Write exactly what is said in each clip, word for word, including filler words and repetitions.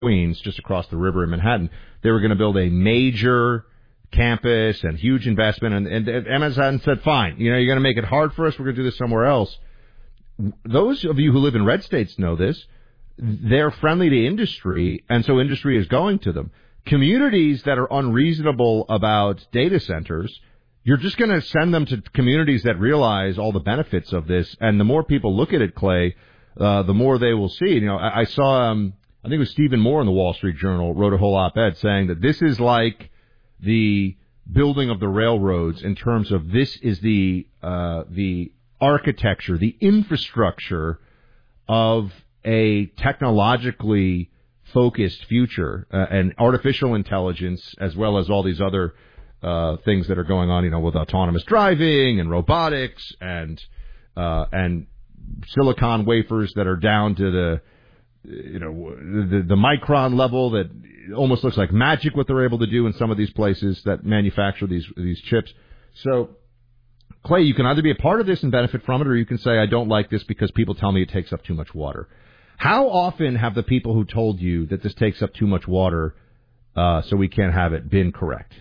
Queens, just across the river in Manhattan. They were going to build a major campus and huge investment, and, and Amazon said, fine, you know, you're going to make it hard for us, we're going to do this somewhere else. Those of you who live in red states know this. They're friendly to industry, and so industry is going to them. Communities that are unreasonable about data centers, you're just going to send them to communities that realize all the benefits of this, and the more people look at it, Clay, uh, the more they will see. You know, I, I saw, um, I think it was Stephen Moore in the Wall Street Journal wrote a whole op-ed saying that this is like the building of the railroads in terms of this is the uh, the architecture, the infrastructure of a technologically focused future, uh, and artificial intelligence, as well as all these other uh, things that are going on, you know, with autonomous driving and robotics and uh, and silicon wafers that are down to the, you know, the, the micron level that almost looks like magic what they're able to do in some of these places that manufacture these these chips. So, Clay, you can either be a part of this and benefit from it, or you can say, I don't like this because people tell me it takes up too much water. How often have the people who told you that this takes up too much water, uh, so we can't have it, been correct?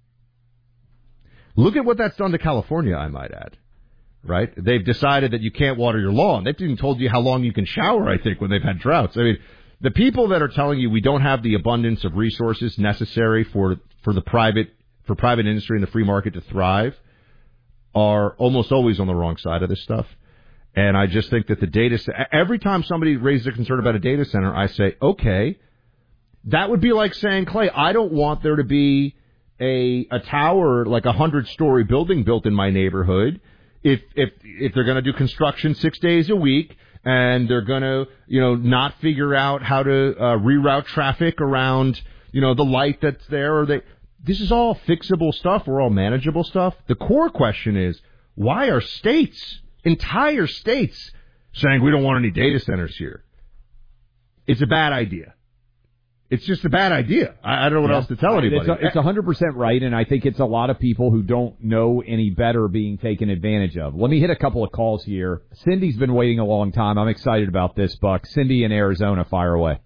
Look at what that's done to California, I might add. Right? They've decided that you can't water your lawn. They've even told you how long you can shower, I think, when they've had droughts. I mean, the people that are telling you we don't have the abundance of resources necessary for, for the private, for private industry and the free market to thrive are almost always on the wrong side of this stuff. And I just think that the data, every time somebody raises a concern about a data center, I say, okay, that would be like saying, Clay, I don't want there to be a, a tower, like a hundred story building built in my neighborhood. If, if, if they're going to do construction six days a week and they're going to, you know, not figure out how to uh, reroute traffic around, you know, the light that's there, or they, this is all fixable stuff or all manageable stuff. The core question is, why are states, entire states, saying we don't want any data centers here? It's a bad idea. It's just a bad idea. I, I don't know what yeah. else to tell anybody. It's, a, it's one hundred percent right, and I think it's a lot of people who don't know any better being taken advantage of. Let me hit a couple of calls here. Cindy's been waiting a long time. I'm excited about this, Buck. Cindy in Arizona, fire away.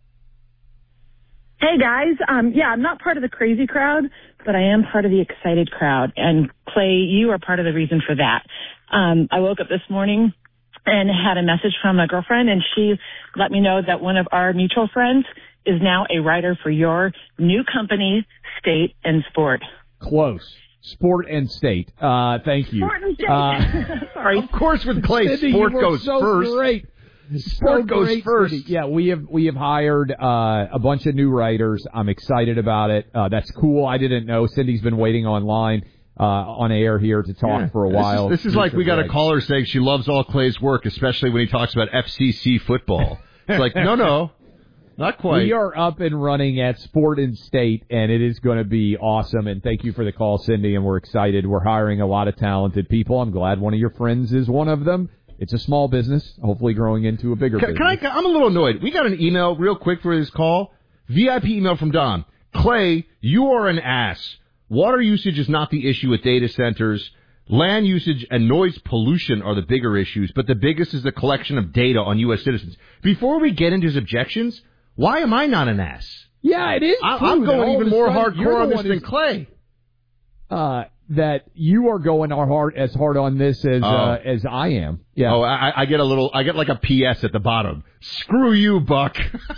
Hey, guys. Um, yeah, I'm not part of the crazy crowd, but I am part of the excited crowd. And, Clay, you are part of the reason for that. Um, I woke up this morning and had a message from a girlfriend, and she let me know that one of our mutual friends is now a writer for your new company, State and Sport. Close. Sport and State. Uh, thank you. Sport and State. Uh, Sorry. Of course, with Clay, Cindy, sport goes so first. Great. Sport so goes great, first. Cindy. Yeah, we have we have hired uh, a bunch of new writers. I'm excited about it. Uh, that's cool. I didn't know. Cindy's been waiting online. Uh, on air here to talk yeah. for a while. This is, this is like we got a caller saying she loves all Clay's work, especially when he talks about F C C football. It's like, no, no, not quite. We are up and running at Sport and State, and it is going to be awesome. And thank you for the call, Cindy, and we're excited. We're hiring a lot of talented people. I'm glad one of your friends is one of them. It's a small business, hopefully growing into a bigger can, business. Can I, I'm a little annoyed. We got an email real quick for this call. V I P email from Don. Clay, you are an ass. Water usage is not the issue with data centers. Land usage and noise pollution are the bigger issues, but the biggest is the collection of data on U S citizens. Before we get into his objections, why am I not an ass? Yeah, it is I, true. I'm going even more hardcore on this than is, Clay. Uh, that you are going hard as hard on this as oh. uh, as I am. Yeah. Oh, I, I get a little. I get like a P S at the bottom. Screw you, Buck.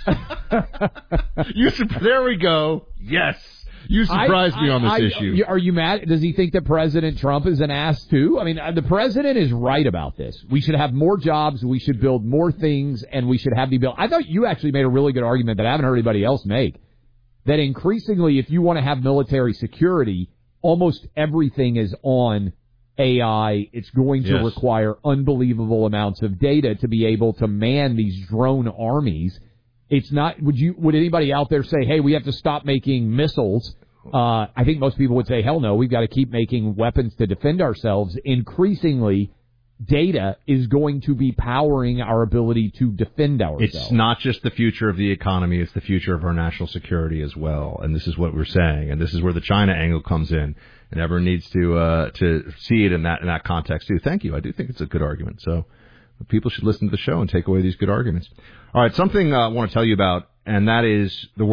you should, there we go. Yes. You surprised I, me on this I, issue. Are you mad? Does he think that President Trump is an ass, too? I mean, the president is right about this. We should have more jobs, we should build more things, and we should have the bill. I thought you actually made a really good argument that I haven't heard anybody else make, that increasingly, if you want to have military security, almost everything is on A I. It's going to yes. require unbelievable amounts of data to be able to man these drone armies. It's not, would you, would anybody out there say, hey, we have to stop making missiles? Uh, I think most people would say, hell no, we've got to keep making weapons to defend ourselves. Increasingly, data is going to be powering our ability to defend ourselves. It's not just the future of the economy, it's the future of our national security as well. And this is what we're saying. And this is where the China angle comes in. And everyone needs to, uh, to see it in that, in that context too. Thank you. I do think it's a good argument. So people should listen to the show and take away these good arguments. All right, something uh, I want to tell you about and that is the